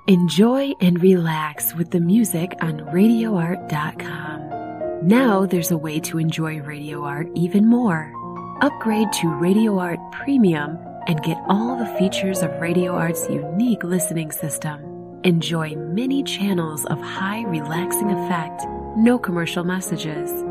Enjoy and relax with the music on RadioArt.com. Now there's a way to enjoy Radio Art even more. Upgrade to Radio Art Premium and get all the features of Radio Art's unique listening system. Enjoy many channels of high relaxing effect, no commercial messages,